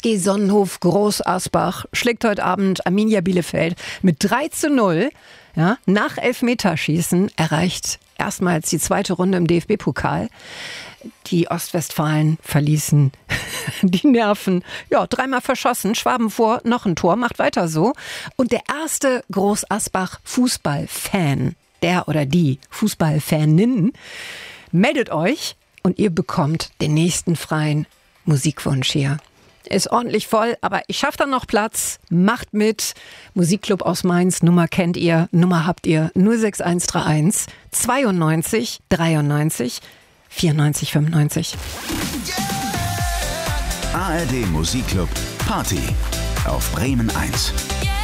TSG Sonnenhof Groß-Asbach schlägt heute Abend Arminia Bielefeld mit 3:0. Ja, nach Elfmeterschießen erreicht erstmals die zweite Runde im DFB-Pokal. Die Ostwestfalen verließen die Nerven. Ja, 3-mal verschossen, Schwaben vor, noch ein Tor, macht weiter so. Und der erste Groß-Asbach-Fußball-Fan, der oder die Fußballfanin, meldet euch und ihr bekommt den nächsten freien Musikwunsch hier. Ist ordentlich voll, aber ich schaffe da noch Platz. Macht mit. Musikclub aus Mainz, Nummer kennt ihr, Nummer habt ihr 06131 92 93 94 95. ARD Musikclub Party auf Bremen 1.